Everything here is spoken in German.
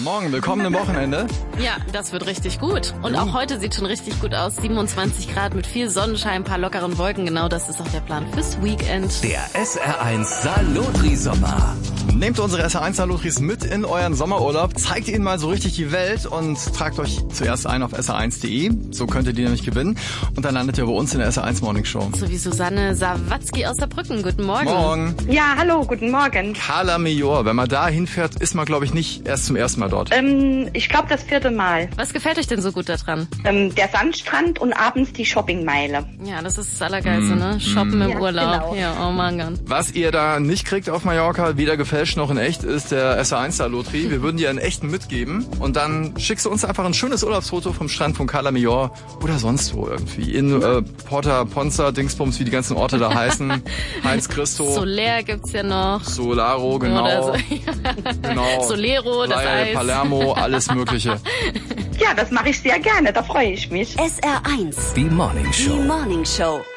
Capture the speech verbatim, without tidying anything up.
Morgen, willkommen im Wochenende. Ja, das wird richtig gut. Und auch heute sieht schon richtig gut aus. siebenundzwanzig Grad mit viel Sonnenschein, ein paar lockeren Wolken. Genau das ist auch der Plan fürs Weekend. Der S R eins Salotri-Sommer. Nehmt unsere S R eins Salotris mit in euren Sommerurlaub, zeigt ihnen mal so richtig die Welt und tragt euch zuerst ein auf S R eins punkt de. So könnt ihr die nämlich gewinnen. Und dann landet ihr bei uns in der S R eins Morning Show. So wie Susanne Sawatzki aus Saarbrücken. Guten Morgen. Morgen. Ja, hallo, guten Morgen. Cala Major. Wenn man da hinfährt, ist man, glaube ich, nicht erst zum ersten Mal dort. Ähm, ich glaube das vierte Mal. Was gefällt euch denn so gut daran? Ähm, der Sandstrand und abends die Shoppingmeile. Ja, das ist das Allergeilste, ne? Shoppen im Ja, Urlaub. genau. Ja, oh mein Gott. Was ihr da nicht kriegt auf Mallorca, weder gefälscht noch in echt, ist der S R eins Salotri. Wir würden dir einen echten mitgeben und dann schickst du uns einfach ein schönes Urlaubsfoto vom Strand von Cala Major oder sonst wo irgendwie. In äh, Porta Ponza, Dingsbums, wie die ganzen Orte da heißen. Heinz Christo. Soler gibt's ja noch. Solaro, genau. Oder so. Genau. Solero, das Laie, Eis. Palermo, alles Mögliche. Ja, das mache ich sehr gerne, da freue ich mich. S R eins. Die Morning Show. Die Morning Show.